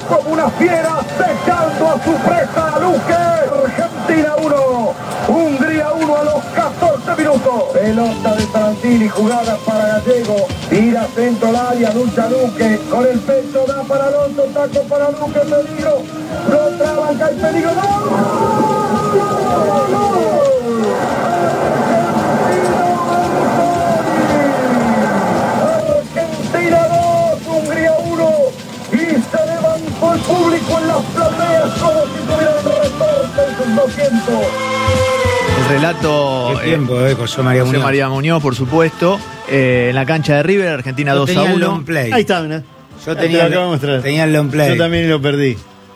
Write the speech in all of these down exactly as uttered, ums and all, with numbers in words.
como una fiera, dejando a su presa a Luque. Argentina uno, Hungría uno a los catorce minutos. Pelota de Tarantini, jugada para Gallego. Tira centro al área, lucha Luque. Con el pecho da para Alonso, taco para Luque, peligro. Lo traban, cae peligro. Argentina dos, Hungría uno. Y se levantó el público en las plateas como si tuvieran retorte en sus doscientos. El relato. Qué tiempo, eh, José María José Muñoz. María Muñoz, por supuesto. Eh, en la cancha de River, Argentina Yo dos a tenía el uno. long play. Ahí está, ¿no? Yo Te tenía, lo acabo de mostrar. tenía el long play. Yo también lo perdí.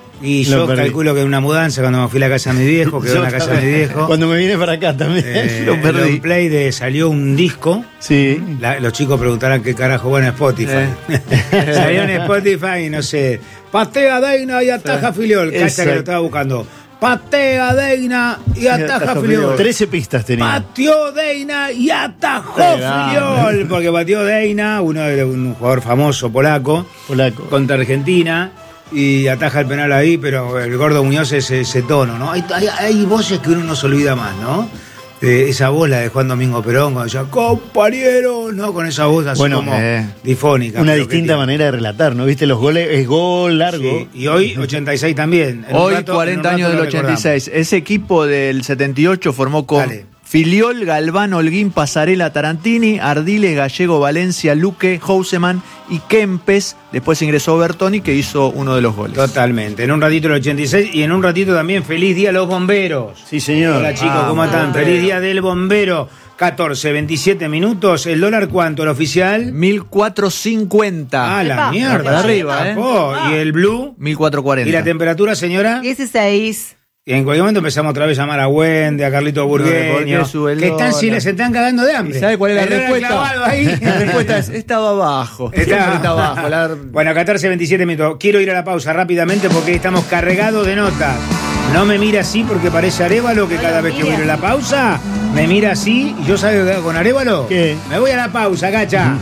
Y Lo yo perdí. calculo que en una mudanza, cuando me fui a la casa de mi viejo, quedó en la casa de mi viejo. Cuando me vine para acá también. eh, lo el perdí. long play de salió un disco. Sí. La- los chicos preguntarán qué carajo va en Spotify. Eh. Salió en Spotify y no sé. Patea Deina y ataja Filiol. Cacha que Exacto. lo estaba buscando. Patea Deina y ataja Filiol. Trece pistas tenía. Pateó Deina y atajó Pegá. Filiol. Porque pateó Deina, uno de un jugador famoso polaco, Polaco. contra Argentina. Y ataja el penal ahí, pero el Gordo Muñoz es ese tono, ¿no? Hay, hay, hay voces que uno no se olvida más, ¿no? Eh, esa voz la de Juan Domingo Perón, cuando decía, compañero, ¿no? Con esa voz así Bueno, como eh, difónica. Una pero que distinta tiene. manera de relatar, ¿no? ¿Viste los goles? Es gol largo. Sí, y hoy ochenta y seis también. En un Hoy, rato- en cuarenta un rato años lo del ochenta y seis. Ese equipo del setenta y ocho formó con Dale. Filiol, Galván, Holguín, Pasarela, Tarantini, Ardiles, Gallego, Valencia, Luque, Houseman y Kempes. Después ingresó Bertoni, que hizo uno de los goles. Totalmente. En un ratito el ochenta y seis y en un ratito también feliz día a los bomberos. Sí, señor. Hola chicos, Ah, ¿cómo están? bombero. Feliz día del bombero. catorce, veintisiete minutos. ¿El dólar cuánto? ¿El oficial? mil cuatrocientos cincuenta. Ah, la Epa, mierda. para arriba, ¿eh? Oh, ¿y el blue? mil cuatrocientos cuarenta. ¿Y la temperatura, señora? dieciséis. Y en cualquier momento empezamos otra vez a llamar a Wendy, a Carlito Burgueño, ¿por qué sube el que están, si dólar? les están cagando de ¿Y hambre. sabe cuál es la El dólar respuesta? clavado ahí. La respuesta es, estaba abajo. Siempre está abajo. La- Bueno, catorce, veintisiete minutos. Quiero ir a la pausa rápidamente porque estamos cargados de notas. No me mira así porque parece Arévalo, que No cada lo vez que mire voy a la pausa, me mira así. ¿Y yo sabe lo que hago con Arévalo? ¿Qué? Me voy a la pausa, gacha.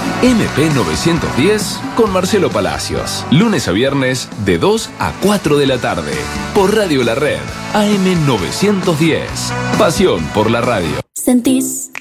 M P novecientos diez con Marcelo Palacios. Lunes a viernes de dos a cuatro de la tarde. Por Radio La Red. A M novecientos diez. Pasión por la radio. Sentís